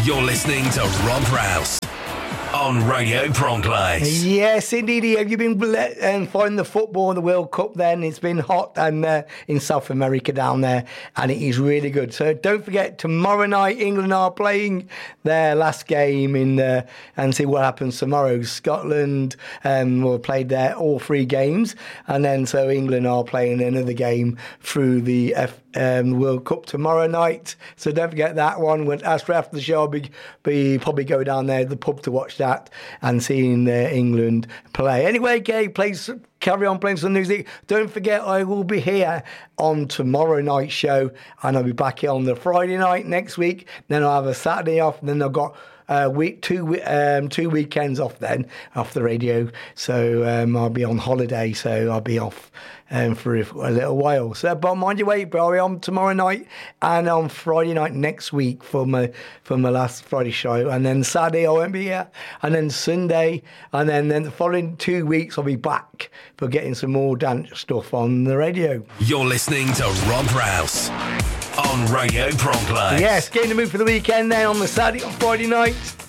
You're listening to Rob Rouse on Radio Bronx. Yes, indeed. Have you been following the football, the World Cup then? It's been hot and in South America down there, and it is really good. So don't forget, tomorrow night, England are playing their last game and see what happens tomorrow. Scotland will play their all three games, and then so England are playing another game through the World Cup tomorrow night. So don't forget that one. After the show, I'll be probably go down there to the pub to watch that and seeing England play. Anyway, carry on playing some music. Don't forget, I will be here on tomorrow night's show, and I'll be back here on the Friday night next week. Then I'll have a Saturday off, and then I've got two weekends off then, off the radio. So I'll be on holiday, so I'll be off for a little while. So, but mind you, wait, I'll be on tomorrow night and on Friday night next week for my last Friday show, and then Saturday I won't be here, and then Sunday, and then the following 2 weeks I'll be back for getting some more dance stuff on the radio. You're listening to Rob Rouse on Radio Bronx. Yes, getting the mood for the weekend then on the Saturday or Friday night.